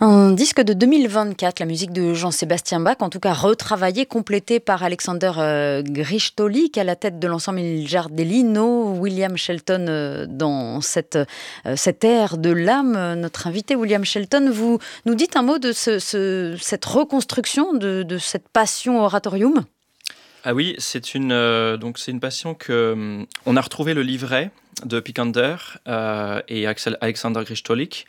Un disque de 2024, la musique de Jean-Sébastien Bach, en tout cas retravaillée, complétée par Alexander Grishtolik à la tête de l'ensemble Il Giardellino, William Shelton dans cette ère de l'âme. Notre invité William Shelton, vous nous dites un mot de cette reconstruction de cette passion oratorium ? Ah oui, c'est une passion que on a retrouvé le livret de Picander et Alexander Grishtolik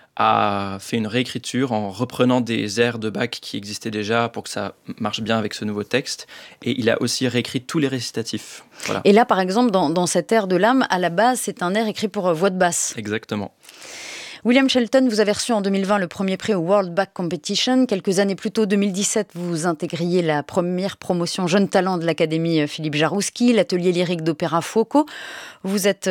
a fait une réécriture en reprenant des airs de Bach qui existaient déjà pour que ça marche bien avec ce nouveau texte. Et il a aussi réécrit tous les récitatifs. Voilà. Et là, par exemple, dans cette air de l'âme, à la base, c'est un air écrit pour voix de basse. Exactement. William Shelton, vous avez reçu en 2020 le premier prix au World Bach Competition. Quelques années plus tôt, 2017, vous intégriez la première promotion Jeunes Talents de l'Académie Philippe Jarouski, l'atelier lyrique d'opéra Foucault. Vous êtes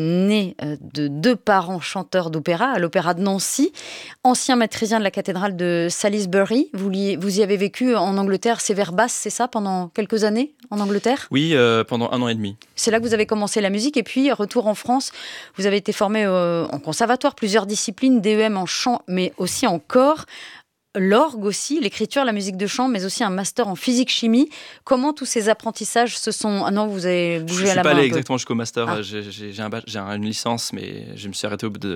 né de 2 parents chanteurs d'opéra à l'Opéra de Nancy, ancien maîtrisien de la cathédrale de Salisbury. Vous y avez vécu en Angleterre, sévère basse, c'est ça, pendant quelques années en Angleterre ? Oui, pendant 1 an et demi. C'est là que vous avez commencé la musique et puis, retour en France, vous avez été formé en conservatoire, plusieurs disciplines, DEM en chant, mais aussi en chor, l'orgue aussi, l'écriture, la musique de chant, mais aussi un master en physique-chimie. Comment tous ces apprentissages se sont... Ah non, vous avez bougé à la main. Je ne suis pas allé exactement jusqu'au master. Ah. J'ai une licence, mais je me suis arrêté au bout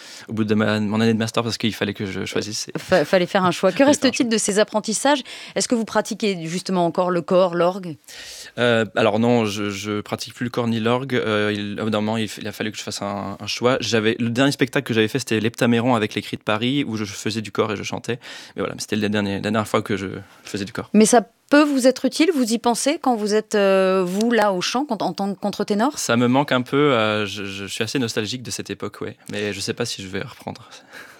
de mon année de master parce qu'il fallait que je choisisse. Fallait faire un choix. Que reste-t-il de ces apprentissages ? Est-ce que vous pratiquez justement encore le chor, l'orgue ? Alors non, je pratique plus le chor ni l'orgue. Il a fallu que je fasse un choix. Le dernier spectacle que j'avais fait, c'était l'Heptaméron avec les Cris de Paris, où je faisais du chor et je chantais. Mais voilà, c'était la dernière fois que je faisais du chor. Mais ça peut vous être utile ? Vous y pensez quand vous êtes, vous, là, au chant, en tant que contre-ténor ? Ça me manque un peu. Je suis assez nostalgique de cette époque, ouais. Mais je ne sais pas si je vais reprendre.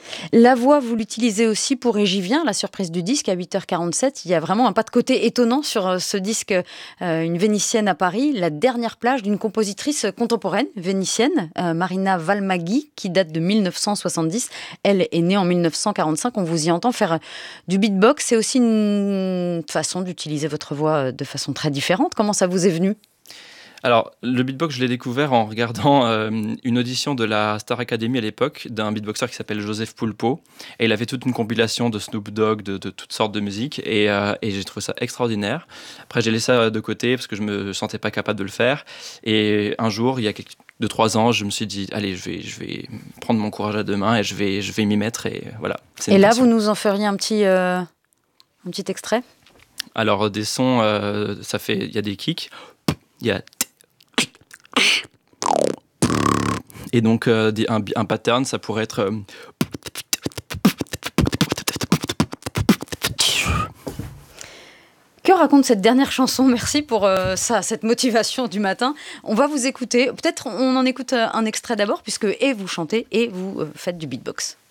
La voix, vous l'utilisez aussi pour Et j'y viens, la surprise du disque à 8h47. Il y a vraiment un pas de côté étonnant sur ce disque, une Vénitienne à Paris, la dernière plage d'une compositrice contemporaine vénitienne, Marina Valmaghi, qui date de 1970. Elle est née en 1945. On vous y entend faire du beatbox. C'est aussi une façon d'utiliser votre voix de façon très différente. Comment ça vous est venu ? Alors, le beatbox, je l'ai découvert en regardant une audition de la Star Academy à l'époque, d'un beatboxer qui s'appelle Joseph Poulpeau. Et il avait toute une compilation de Snoop Dogg, de toutes sortes de musique. Et j'ai trouvé ça extraordinaire. Après, j'ai laissé ça de côté parce que je me sentais pas capable de le faire. Et un jour, il y a 2-3 ans, je me suis dit, allez, je vais prendre mon courage à 2 mains et je vais m'y mettre. Et voilà. Et là, vous nous en feriez un petit extrait ? Alors, des sons, il y a des kicks, il y a... Et donc, un pattern, ça pourrait être... Que raconte cette dernière chanson ? Merci pour cette motivation du matin. On va vous écouter. Peut-être on en écoute un extrait d'abord, puisque et vous chantez et vous faites du beatbox.